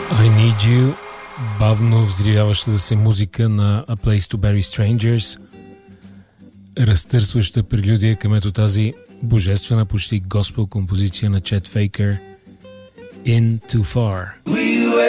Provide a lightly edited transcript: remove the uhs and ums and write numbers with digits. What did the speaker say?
I Need You, бавно взривяващата се музика на A Place to Bury Strangers, разтърсваща прелюдия към ето тази божествена почти госпел композиция на Чет Фейкър, In Too Far.